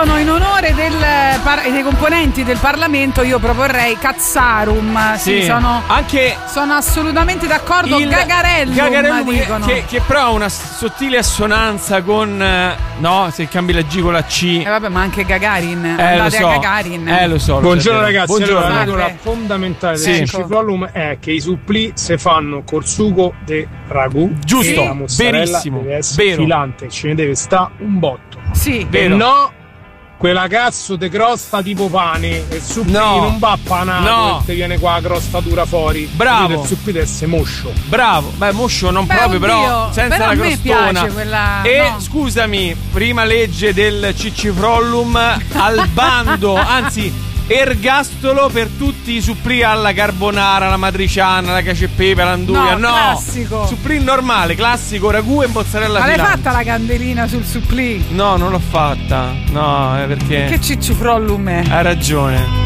sono in onore dei componenti del Parlamento, io proporrei Cazzarum. Sì, sono assolutamente d'accordo. Gagarellum dicono. Che però ha una sottile assonanza con no, se cambi la G con la C. Vabbè, ma anche Gagarin. Andate a Gagarin. Lo so. Buongiorno ragazzi. Buongiorno. Allora, la regola fondamentale del ciclolum è che i supplì si fanno col sugo de ragù. Giusto, e la mozzarella verissimo, deve essere filante, ce ne deve sta un botto. Sì, vero. No, quella cazzo de crosta tipo pane e il supplì non va panato e ti viene qua la crostatura fuori. Bravo. Il supplì deve essere moscio. Bravo. Beh, moscio non proprio, però senza la crostona. Quella... E scusami, prima legge del Cicifrollum al bando, anzi ergastolo per tutti i supplì alla carbonara, la matriciana, la cacio e pepe, l'anduia. No, classico. Supplì normale, classico, ragù e mozzarella ma filante. l'hai fatta la candelina sul supplì? No, non l'ho fatta. No, perché Che Cicifrollum è? Hai ragione.